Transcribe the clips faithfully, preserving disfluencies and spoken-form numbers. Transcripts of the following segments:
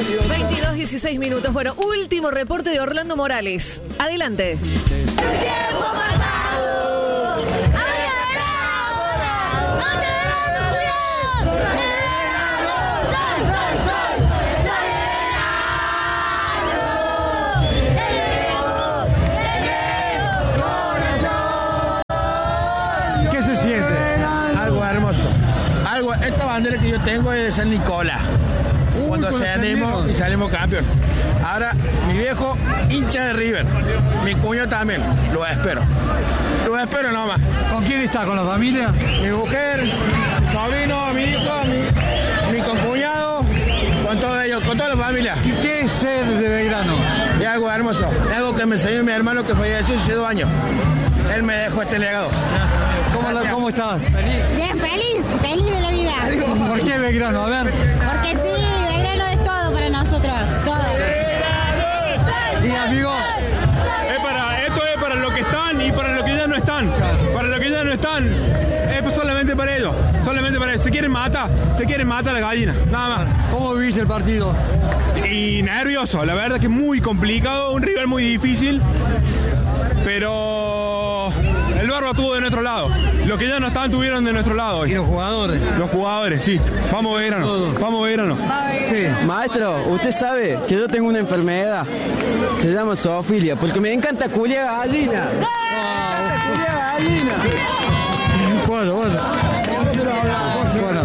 veintidós dieciséis minutos. Bueno, último reporte de Orlando Morales. Adelante. El tiempo pasado. ¿Qué se siente? Algo hermoso. Algo, esta bandera que yo tengo es de San Nicolás. Uy, Cuando con ascendimos y salimos campeón. Ahora, mi viejo hincha de River. Mi cuño también. Lo espero. Lo espero nomás. ¿Con quién está? ¿Con la familia? Mi mujer, mi sobrino, mi hijo, mi, mi concuñado. Con todos ellos, con toda la familia. ¿Y qué es ser de Belgrano? Es algo hermoso. Es algo que me enseñó mi hermano que falleció hace dos años. Él me dejó este legado. ¿Cómo, la, ¿Cómo estás? ¿Feliz? Bien, feliz, feliz de la vida. ¿Por qué Belgrano? A ver. Porque sí, Belgrano es todo para nosotros, todo. Y amigo, Es para, esto es para los que están y para los que ya no están. Para los que ya no están, es solamente para ellos. Solamente para ellos. Se quieren matar, se quieren matar a la gallina, nada más. ¿cómo viviste el partido? Y nervioso, la verdad que es muy complicado, un rival muy difícil, pero el barro estuvo de nuestro lado. Los que ya no estaban tuvieron de nuestro lado hoy. ¿Y los jugadores? Los jugadores, sí. Vamos Belgrano, Todos. vamos Belgrano. Sí. Maestro, usted sabe que yo tengo una enfermedad. Se llama zoofilia, porque me encanta culiar gallina. Ah, Culiar gallina. bueno, bueno. Bueno.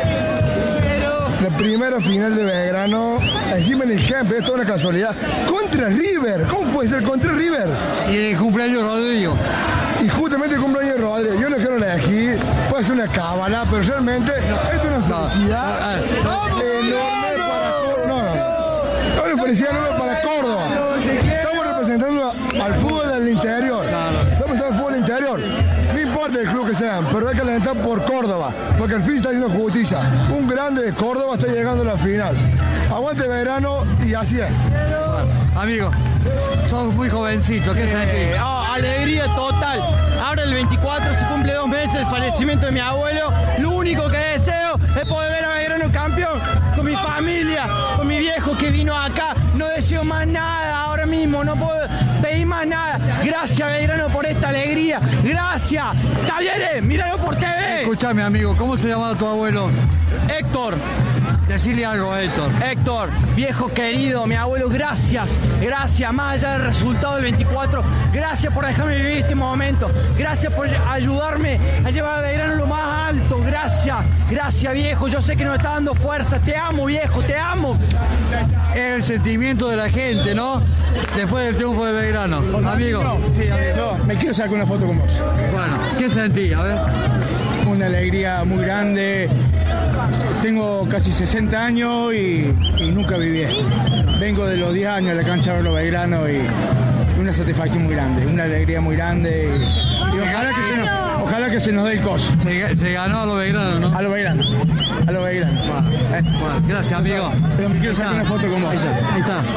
La primera final de Belgrano, encima en el campo, es toda una casualidad. Contra River, ¿cómo puede ser contra River? Y el cumpleaños de Rodrigo. Y justamente el cumpleaños de Rodrigo, yo no quiero elegir, puede ser una cábala, pero realmente esto es una felicidad enorme para Córdoba. No, no, no, una felicidad enorme para Córdoba. Estamos representando al fútbol del interior. Estamos representando al fútbol del interior. No importa el club que sean, pero hay que alentar por Córdoba, porque el fin está haciendo justicia. Un grande de Córdoba está llegando a la final. Aguante Belgrano y así es. Amigo, sos muy jovencito, ¿qué sentís? Oh, alegría total. Ahora el veinticuatro se cumple dos meses el fallecimiento de mi abuelo. Lo único que deseo es poder ver a Belgrano campeón con mi familia, con mi viejo que vino acá. No deseo más nada ahora mismo, no puedo pedir más nada. Gracias Belgrano por esta alegría. Gracias. Talleres, míralo por T V. Escuchame, amigo, ¿cómo se llamaba tu abuelo? Héctor. Decirle algo a Héctor. Héctor, viejo querido, mi abuelo, gracias, gracias, más allá del resultado del veinticuatro, gracias por dejarme vivir este momento, gracias por ayudarme a llevar a Belgrano lo más alto, gracias, gracias viejo, yo sé que nos está dando fuerza, te amo viejo, te amo. Es el sentimiento de la gente, ¿no? Después del triunfo de Belgrano. Amigo, sí, amigo. No, me quiero sacar una foto con vos. Bueno, ¿qué sentí? A ver. Una alegría muy grande. Tengo casi sesenta años y, y nunca viví esto. Vengo de los diez años a la cancha de los Belgrano y una satisfacción muy grande, una alegría muy grande. Y, y ojalá, que se nos, ojalá que se nos dé el coso. Se, se ganó a los Belgrano, ¿no? A los Belgrano. A los Belgrano. Bueno, ¿Eh? bueno, gracias, amigo. Pero me quiero sacar una foto con vos. Ahí está. Ahí está.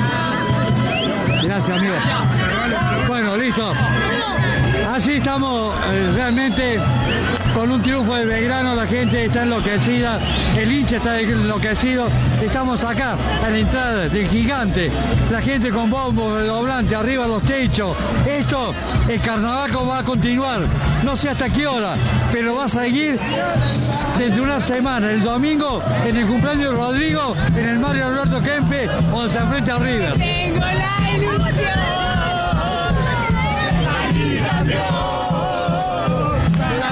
Gracias, amigo. Bueno, listo. Así estamos eh, realmente con un triunfo de Belgrano, la gente está enloquecida, el hincha está enloquecido. Estamos acá a la entrada del Gigante, la gente con bombos redoblantes, arriba los techos. Esto, el carnaval va a continuar, no sé hasta qué hora, pero va a seguir dentro de una semana, el domingo, en el cumpleaños de Rodrigo, en el Mario Alberto Kempe, donde se enfrenta a River. Tengo la ilusión.